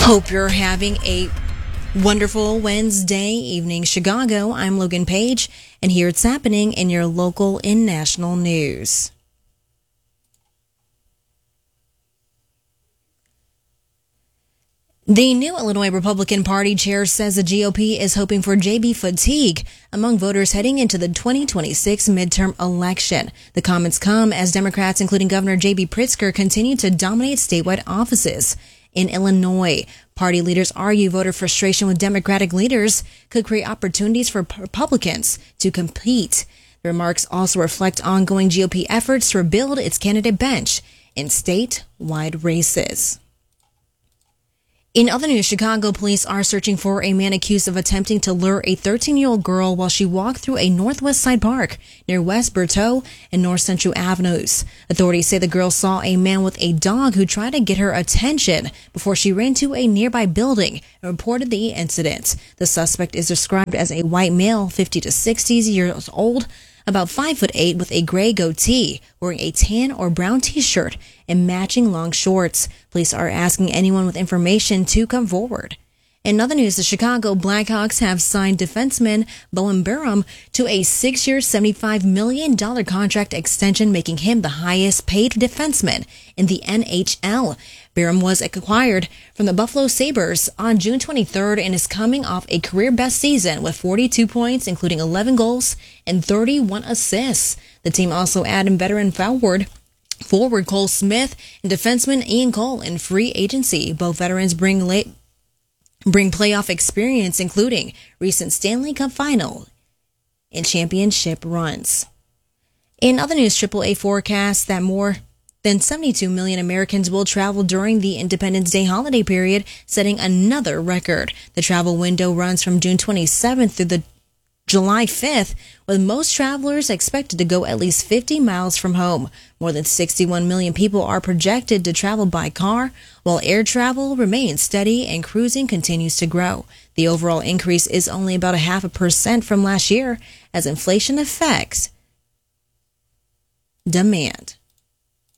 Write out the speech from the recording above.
Hope you're having a wonderful Wednesday evening, Chicago. I'm Logan Page, and here it's happening in your local and national news. The new Illinois Republican Party chair says the GOP is hoping for JB fatigue among voters heading into the 2026 midterm election. The comments come as Democrats, including Governor JB Pritzker, continue to dominate statewide offices. In Illinois, party leaders argue voter frustration with Democratic leaders could create opportunities for Republicans to compete. The remarks also reflect ongoing GOP efforts to rebuild its candidate bench in statewide races. In other news, Chicago police are searching for a man accused of attempting to lure a 13-year-old girl while she walked through a Northwest Side Park near West Berthoud and North Central Avenues. Authorities say the girl saw a man with a dog who tried to get her attention before she ran to a nearby building and reported the incident. The suspect is described as a white male, 50 to 60 years old, about 5'8" with a gray goatee, wearing a tan or brown t-shirt and matching long shorts. Police are asking anyone with information to come forward. In other news, the Chicago Blackhawks have signed defenseman Bowen Byram to a 6-year, $75 million contract extension, making him the highest paid defenseman in the NHL. Byram was acquired from the Buffalo Sabres on June 23rd and is coming off a career-best season with 42 points, including 11 goals and 31 assists. The team also added veteran forward Cole Smith and defenseman Ian Cole in free agency. Both veterans bring playoff experience, including recent Stanley Cup final and championship runs. In other news, AAA forecasts that more than 72 million Americans will travel during the Independence Day holiday period, setting another record. The travel window runs from June 27th through the July 5th, with most travelers expected to go at least 50 miles from home. More than 61 million people are projected to travel by car, while air travel remains steady and cruising continues to grow. The overall increase is only about 0.5% from last year as inflation affects demand.